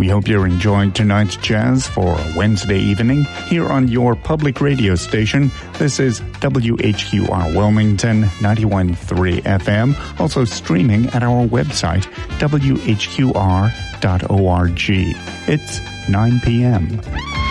We hope you're enjoying tonight's jazz for a Wednesday evening here on your public radio station. This is WHQR Wilmington 91.3 FM, also streaming at our website, WHQR.org. It's 9 p.m.